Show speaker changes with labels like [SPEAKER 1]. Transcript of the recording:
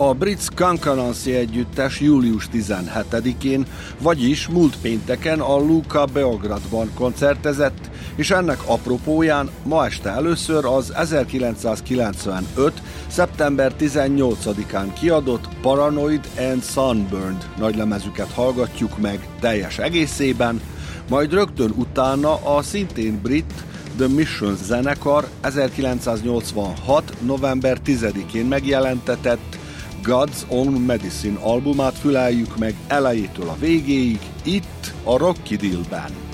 [SPEAKER 1] A brit Skankanansi együttes július 17-én, vagyis múlt pénteken a Luka Beogradban koncertezett, és ennek apropóján ma este először az 1995. szeptember 18-án kiadott Paranoid and Sunburned nagylemezüket hallgatjuk meg teljes egészében, majd rögtön utána a szintén brit The Mission zenekar 1986. november 10-én megjelentetett God's Own Medicine albumát füleljük meg elejétől a végéig, itt a Rocky Dealben.